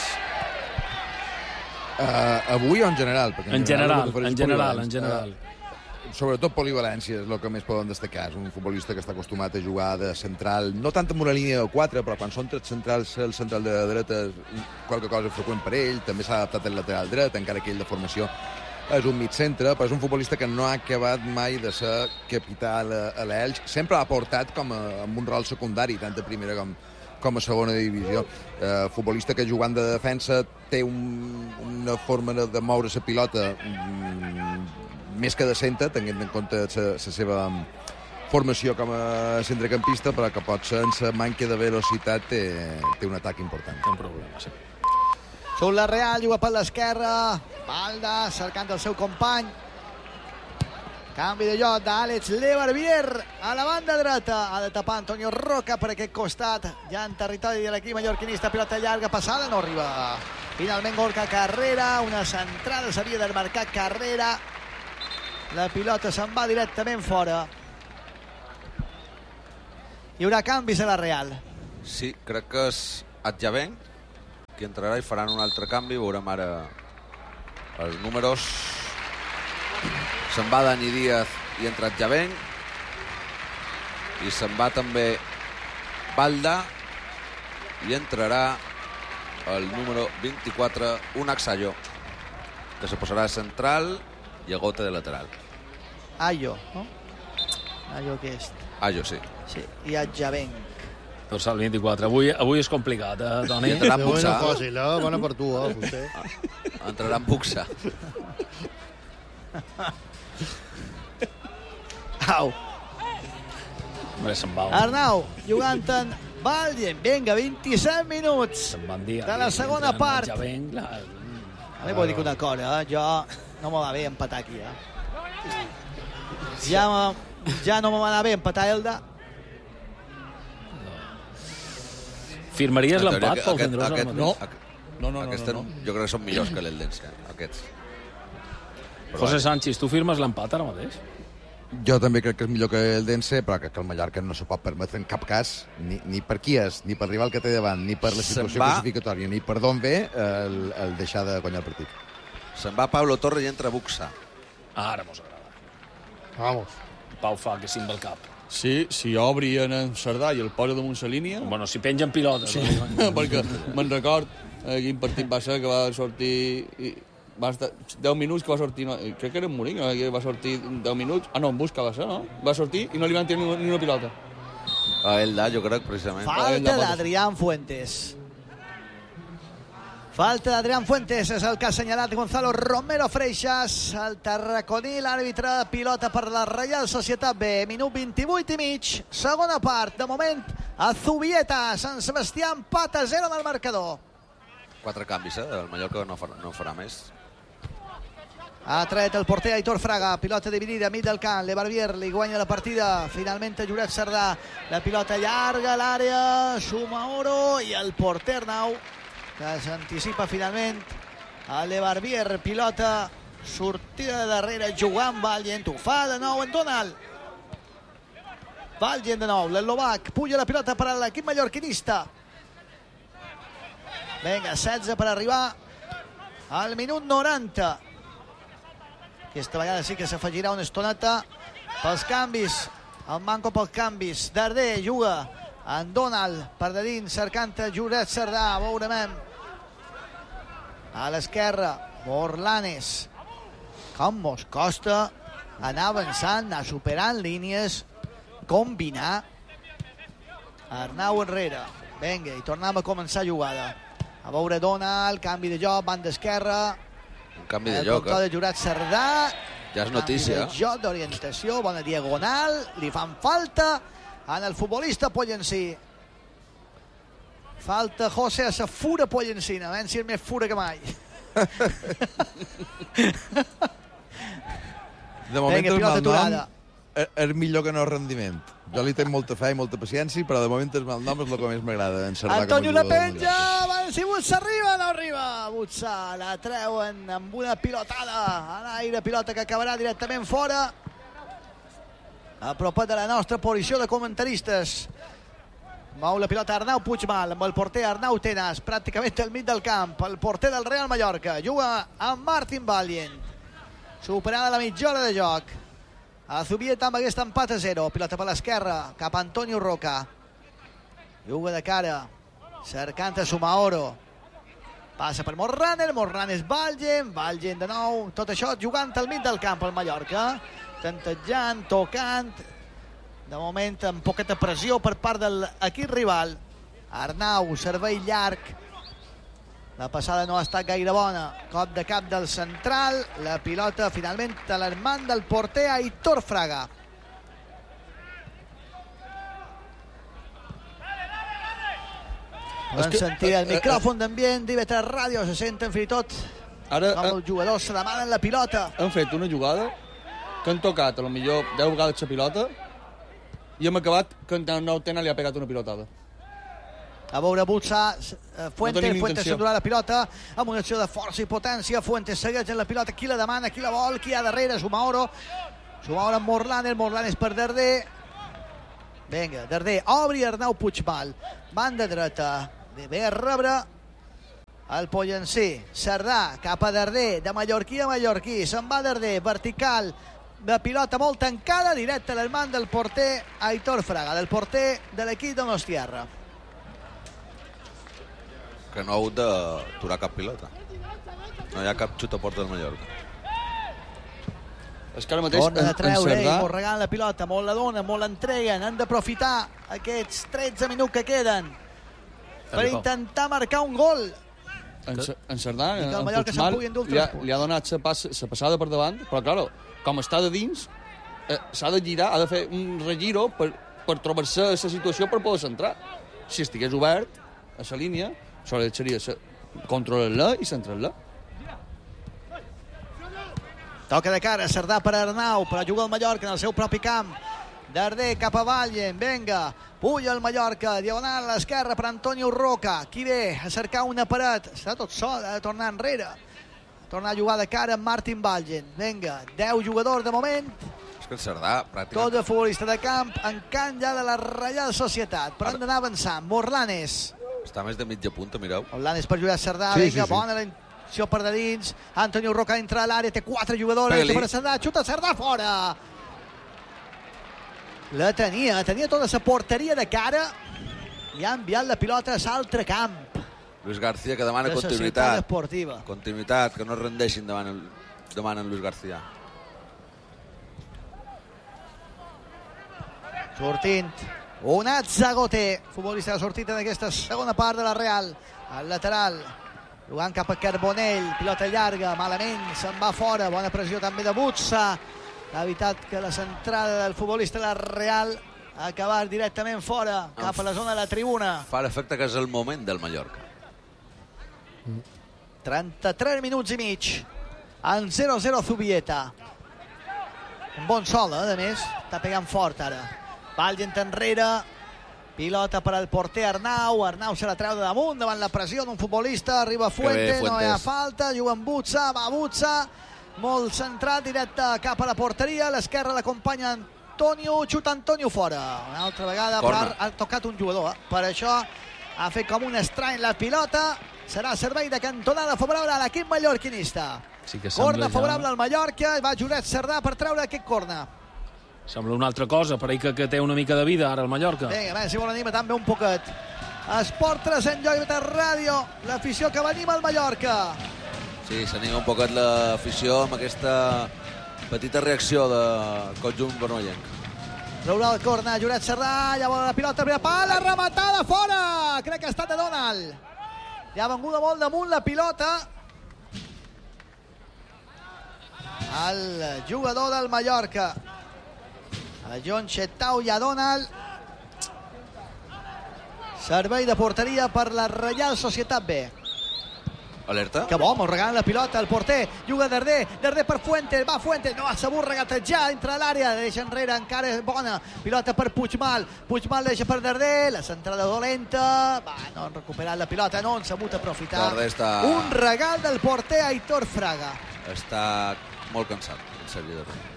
Uh, avui o en general? En, en general, en general, en general. Uh, sobretot polivalència és el que més poden destacar. És un futbolista que està acostumat a jugar de central, no tant amb una línia de quatre, però quan són tres centrals, el central de dreta, qualque cosa freqüent per ell. També s'ha adaptat al lateral dret, encara que ell de formació és un mitcentre, però és un futbolista que no ha acabat mai de ser capital a, a l'Elx. Sempre ha portat com a, amb un rol secundari, tant a primera com, com a segona divisió. Eh, futbolista que jugant de defensa té un, una forma de, de moure la pilota mm, més que decenta, tenint en compte la seva formació com a centrecampista, però que potser en la manca de velocitat té, té un atac important. Un problema, sí. Surt la Real, juga per l'esquerra. Balda cercant el seu company. Canvi de joc d'Àlex Lebarbier a la banda dreta. Ha de tapar Antonio Roca per aquest costat. Ja en territori de l'equip mallorquinista. Pilota llarga passada, no arriba. Finalment Gorka Carrera. Una centrada, s'havia de marcar Carrera. La pilota se'n va directament fora. Hi haurà canvis a la Real. Sí, crec que és Adjavenc qui entrarà i faran un altre canvi. Veurem ara els números. Se'n va Dani Díaz i entra Adjavenc. I se'n va també Balda i entrarà el número vint-i-quatre, un Axallo, que se posarà central i Agote de lateral. Ayo, no? Ayo aquest. Ayo, sí. Sí, i Adjavenc. Dorsal vint-i-quatre. Avui, avui és complicat, eh, Toni? Entrarà en Buxa. No fàcil, eh? Bona per tu, eh, Fuster. Entrarà en Buxa. Au. Bé, se'n va. Arnau, jugant en Valden. Vinga, vint-i-set minuts de la segona part. Ja ven, clar. A mi vull dir una cosa, eh? Jo no me va bé empatar aquí, eh? Ja, ja no me va anar bé empatar Elda. Firmaries l'empat pel aquest, Vendrós? aquest, No. aquest, No, no, no, aquest, no, no. Jo crec que són millors que l'Eldense, aquests. Però José vaja. Sánchez, tu firmes l'empat ara mateix? Jo també crec que és millor que el Dense, però crec que el Mallorca no s'ho pot permetre en cap cas, ni, ni per qui és, ni per rival que té davant, ni per la Se'n situació va- classificatòria, ni per d'on ve el, el deixar de guanyar el partit. Se'n va Pablo Torre i entra Buxa. Ara mos agrada. Vamos. Pau fa que simba el cap. Sí, si obrien en Cerdà i el posa damunt la línia... Bueno, si pengen pilotes. Sí, perquè me'n record eh, quin partit va ser que va sortir... I va estar deu minuts que va sortir... No, crec que era en Mourinho, eh, que va sortir deu minuts... Ah, no, en Busca va ser, no? Va sortir i no li van tenir ni una, ni una pilota. A Elda, jo crec, precisament. Falta d'Adrián Fuentes. Falta d'Adrián Fuentes, és el que ha assenyalat Gonzalo Romero Freixas, el tarraconí, l'àrbitre, pilota per la Reial Societat B, minut vint-i-vuit i mig, segona part, de moment, a Zubieta, Sant Sebastià, empat a zero del marcador. Quatre canvis, eh? El Mallorca no farà, no farà més. Ha tret el porter Aitor Fraga, pilota dividida, mig del camp, Lebarbier li guanya la partida, finalment Juret Cerdà, la pilota llarga a l'àrea, Sumaoro i el porter Arnau, que s'anticipa finalment a Lebarbier, pilota sortida de darrere, jugant Valient, ho fa de nou en Donald. Valient de nou, l'Eslovac, puja la pilota per a l'equip mallorquinista. Vinga, setze per arribar al minut noranta. Aquesta vegada sí que s'afegirà una estoneta pels canvis, el manco pels canvis. Darder juga en Donald per de dins, cercant Juret Cerdà, veurem a l'esquerra, Morlanes. Com mos costa anar avançant, anar superant línies, combinar. Arnau enrere, vinga, i tornem a començar jugada. A veure Donald, canvi de joc, banda esquerra. Un canvi de el lloc, control eh? de Juret Cerdà. Ja és notícia. Canvi de joc, d'orientació, bona diagonal. Li fan falta en el futbolista Pollensí. Falta José a sa fura Pollencina. A veure si és més fura que mai. De moment Vinga, el pilota malnom aturada. és, és millor que no rendiment. Jo li tenc molta fe i molta paciència, però de moment el malnom és el que més m'agrada. Antonio la penja, va si Butsa arriba, no arriba. Butsa la treuen amb una pilotada a l'aire, pilota que acabarà directament fora. Apropat de la nostra posició de comentaristes. Mou la pilota Arnau Puigmal amb el porter Arnau Tenas, pràcticament al mig del camp. El porter del Real Mallorca juga amb Martin Valient. Superada la mitja hora de joc. A Zubieta amb aquest empat a zero. Pilota per l'esquerra, cap a Antonio Roca. Juga de cara, cercant a Sumaoro. Passa per Morranes, Morranes Valgen, Valgen de nou, tot això jugant al mig del camp, el Mallorca, tantejant, tocant, de moment amb poqueta pressió per part de l'equip rival. Arnau, servei llarg, la passada no ha estat gaire bona, cop de cap del central, la pilota finalment a l'hermant del porter Aitor Fraga. Podem que, sentir el eh, micròfon d'ambient d'I V tres Ràdio, se senten fins i tot ara, com els jugadors se demanen la pilota. Han fet una jugada que han tocat a lo millor deu vegades la pilota i hem acabat que en nou tena li ha pegat una pilotada. A veure, Butsa, Fuentes, no Fuentes s'endurà la pilota amb una acció de força i potència. Fuentes segueix en la pilota, qui la demana, qui la vol, qui hi ha darrere, Sumaoro. Sumaoro amb Morlanes, Morlanes per Darder. Vinga, Darder, obri Arnau Puigmal. Banda dreta, ve a rebre el Pollencí. Cerdà, cap a Darder, de mallorquí a mallorquí. Se'n va Darder, vertical, de pilota molt tancada, directe a l'hermant del porter Aitor Fraga, del porter de l'equip Donostiarra. Que no ha hagut d'aturar cap pilota. No hi ha cap xut a porta del Mallorca. És que ara mateix torna a treure, en Cerdà... eh, regant la pilota, molt la donen, molt l'entreguen, han d'aprofitar aquests tretze minuts que queden per intentar marcar un gol. En, en Cerdà, I que el en Mallorca se'n Puigmal, pugui endur els li ha, tres punts. li ha donat la pas, passada per davant, però, claro, com està de dins, eh, s'ha de girar, ha de fer un regiro per, per trobar-se la situació per poder centrar. Si estigués obert a la línia, això seria controlar-la i centrar-la. Toca de cara, Cerdà per Arnau, però juga el Mallorca en el seu propi camp. Darder cap a Vallen, venga, puja el Mallorca, diagonal a l'esquerra per Antonio Roca. Qui ve a cercar una paret? Està tot sol, ha de tornar enrere. Tornar a jugar de cara amb Martin Vallen. Venga, deu jugadors de moment. És que el Cerdà, pràcticament... Tot de futbolista de camp, en camp ja de la Reial Societat. Però han d'anar avançant. Morlanes. Està més de mitja punta, mireu. Morlanes per jugar a Cerdà, Sí, venga, sí, sí. bona la acció per de dins. Antonio Roca entra a l'àrea, té quatre jugadors. Peli. Per Cerdà, xuta Cerdà fora. La tenia, tenia tota la porteria de cara i ha enviat la pilota a l'altre camp. Luis García, que demana La Societat continuïtat. Esportiva. Continuïtat, que no es rendeixin davant el, demanen Luis García. Sortint Unat Zagoté, futbolista que ha sortit en aquesta segona part de la Real. Al lateral, jugant cap a Carbonell, pilota llarga, malament, se'n va fora, bona pressió també de Butsa. Ha evitat que la centrada del futbolista de la Real ha acabat directament fora, cap a la zona de la tribuna. Fa l'efecte que és el moment del Mallorca. trenta-tres minuts i mig. En zero a zero Zubieta. Un bon sol, eh, a més. Està pegant fort ara. Valgent enrere. Pilota per al porter Arnau. Arnau se la treu de damunt davant la pressió d'un futbolista. Arriba Fuentes, bé, no hi ha Fuentes. falta. Juga amb Butsa, va Butsa. Molt centrat, directe cap a la porteria. A l'esquerra l'acompanya Antonio. Xuta Antonio fora. Una altra vegada Corna. per, ha tocat un jugador. Eh? Per això ha fet com un estrany la pilota. Serà servei de cantonada favorable a l'equip mallorquinista. Sí que Corna sembla favorable ja... al Mallorca. Va Juret Cerdà per treure aquest corna. Sembla una altra cosa, per ahir que, que té una mica de vida ara el Mallorca. Vinga, a veure si vol animar també un poquet. Esport tres en Joy de Ràdio. L'afició que va animar el Mallorca. Sí, s'anima un poquet l'afició amb aquesta petita reacció del conjunt vermellenc. Traurà el corna, Juret Cerdà, llavors la pilota, primera pala, rematada fora! Crec que ha estat de Donald. Ja ha vengut molt damunt la pilota. El jugador del Mallorca. A John Chetau i a Donald. Servei de porteria per la Reial Societat B. Alerta. Que bo, molt regant la pilota, el porter, juga Darder, Darder per Fuentes, va Fuentes, no, s'ha regatejar entre l'àrea, deixa enrere, encara és bona, pilota per Puigmal, Puigmal deixa per Darder, la centrada dolenta, va, no han recuperat la pilota, no han sabut aprofitar, Darder està... un regal del porter Aitor Fraga. Està molt cansat, en Sergi Darder.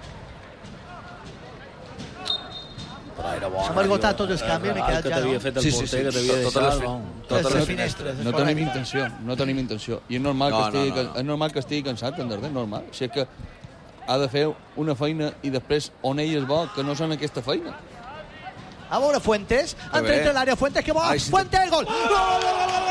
Però era bona. S'ha esgotat tots els canvis, m'he quedat que ja, t'havia no? fet el Sí, sí, porter, sí, que t'havia totes deixat. les fi- no? totes Les les finestres. No tenim intenció, no tenim intenció. I és normal, No, que, no, estigui, no, no. és normal que estigui cansat, en Darder, normal. Si és que ha de fer una feina i després on ell es vol, que no són aquesta feina. A veure Fuentes, Que entra bé. entre l'àrea, Fuentes, que bo, Ai, sí. Fuentes, gol! Gol, gol, gol, gol,